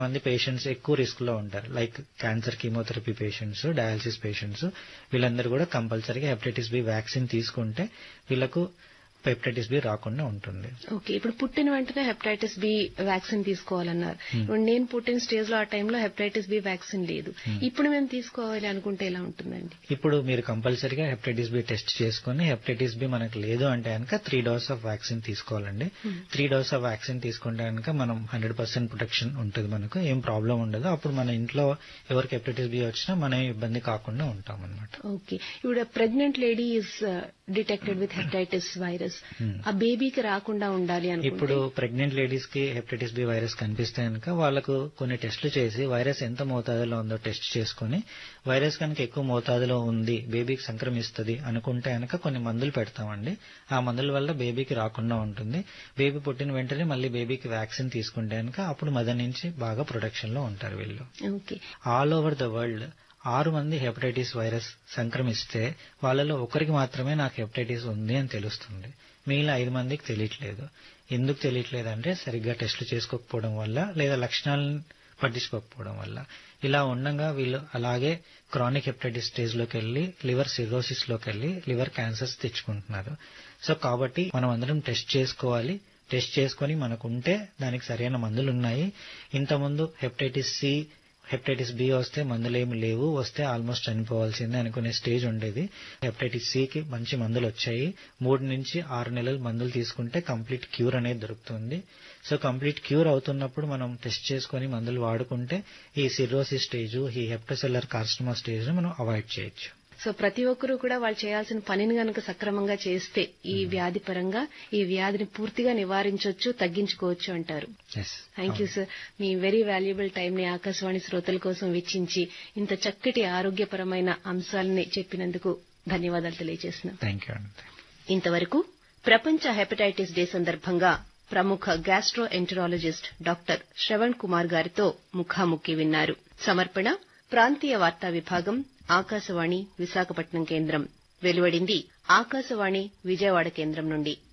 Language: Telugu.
మంది పేషెంట్స్ ఎక్కువ రిస్క్ లో ఉంటారు. Like cancer, chemotherapy patients, dialysis patients, వీళ్ళందరూ కూడా కంపల్సరీగా హెపటైటిస్ బి వ్యాక్సిన్ తీసుకుంటే వీళ్ళకు హెపటైటిస్ బి రాకుండా ఉంటుంది. ఓకే, ఇప్పుడు పుట్టిన వెంటనే హెపటైటిస్ బి వ్యాక్సిన్ తీసుకోవాలన్నారు. ఇప్పుడు నేను పుట్టిన స్టేజ్ లో ఆ టైంలో హెపటైటిస్ బి వ్యాక్సిన్ లేదు. ఇప్పుడు మేము తీసుకోవాలి అనుకుంటే ఎలా ఉంటుందండి? ఇప్పుడు మీరు కంపల్సరీగా హెపటైటిస్ బి టెస్ట్ చేసుకుని హెపటైటిస్ బి మనకు లేదు అంటే కనుక 3 డోస్ ఆఫ్ వ్యాక్సిన్ తీసుకోవాలండి. 3 డోస్ ఆఫ్ వ్యాక్సిన్ తీసుకుంటే కనుక మనం 100% ప్రొటెక్షన్ ఉంటుంది, మనకు ఏం ప్రాబ్లం ఉండదు. అప్పుడు మన ఇంట్లో ఎవరికి హెపటైటిస్ బి వచ్చినా మనం ఇబ్బంది కాకుండా ఉంటాం అనమాట. ఓకే, ఇప్పుడు pregnant lady is detected with hepatitis virus, ఆ బేబీకి రాకుండా ఉండాలి అని ఇప్పుడు ప్రెగ్నెంట్ లేడీస్ కి హెపటైటిస్ బి వైరస్ కనిపిస్తే కనుక వాళ్ళకు కొన్ని టెస్టులు చేసి వైరస్ ఎంత మోతాదులో ఉందో టెస్ట్ చేసుకుని, వైరస్ కనుక ఎక్కువ మోతాదులో ఉంది, బేబీకి సంక్రమిస్తుంది అనుకుంటే కనుక కొన్ని మందులు పెడతామండి. ఆ మందుల వల్ల బేబీకి రాకుండా ఉంటుంది. బేబీ పుట్టిన వెంటనే మళ్ళీ బేబీకి వ్యాక్సిన్ తీసుకుంటే కనుక అప్పుడు మదర్ నుంచి బాగా ప్రొటెక్షన్ లో ఉంటారు వీళ్ళు. ఆల్ ఓవర్ ద వరల్డ్ 6 మంది హెపటైటిస్ వైరస్ సంక్రమిస్తే వాళ్ళలో ఒకరికి మాత్రమే నాకు హెపటైటిస్ ఉంది అని తెలుస్తుంది. మిగిలిన 5 మందికి తెలియట్లేదు. ఎందుకు తెలియట్లేదంటే సరిగ్గా టెస్టులు చేసుకోకపోవడం వల్ల లేదా లక్షణాలను పట్టించుకోకపోవడం వల్ల. ఇలా ఉండగా వీళ్ళు అలాగే క్రానిక్ హెపటైటిస్ స్టేజ్ లోకి వెళ్లి లివర్ సిరోసిస్ లోకి వెళ్లి లివర్ క్యాన్సర్స్ తెచ్చుకుంటున్నారు. సో కాబట్టి మనం అందరం టెస్ట్ చేసుకోవాలి. టెస్ట్ చేసుకుని మనకుంటే దానికి సరైన మందులు ఉన్నాయి. ఇంతకుముందు హెపటైటిస్ సి, హెపటైటిస్ బి వస్తే మందులేమి లేవు, వస్తే ఆల్మోస్ట్ చనిపోవాల్సిందే అనుకునే స్టేజ్ ఉండేది. హెపటైటిస్ సి కి మంచి మందులు వచ్చాయి. 3 నుంచి 6 నెలలు మందులు తీసుకుంటే కంప్లీట్ క్యూర్ అనేది దొరుకుతుంది. సో కంప్లీట్ క్యూర్ అవుతున్నప్పుడు మనం టెస్ట్ చేసుకుని మందులు వాడుకుంటే ఈ సిరోసిస్ స్టేజ్, ఈ హెపటోసెల్యులర్ కార్సినోమా స్టేజ్ మనం అవాయిడ్ చేయొచ్చు. సో ప్రతి ఒక్కరూ కూడా వాళ్ళు చేయాల్సిన పనిని గనక సక్రమంగా చేస్తే ఈ వ్యాధి పరంగా ఈ వ్యాధిని పూర్తిగా నివారించవచ్చు, తగ్గించుకోవచ్చు అంటారు. Thank you sir. Me very valuable time ని ఆకాశవాణి శ్రోతల కోసం వెచ్చించి ఇంత చక్కటి ఆరోగ్యపరమైన అంశాలని చెప్పినందుకు ధన్యవాదాలు తెలియజేస్తున్నాం. Thank you. ఇంతవరకు ప్రపంచ హెపటైటిస్ డే సందర్భంగా ప్రముఖ gastro enterologist doctor Shravan Kumar గారితో ముఖాముఖి విన్నారు. సమర్పణ ప్రాంతీయ వార్తా విభాగం, ఆకాశవాణి విశాఖపట్నం కేంద్రం. వెలువడింది ఆకాశవాణి విజయవాడ కేంద్రం నుండి.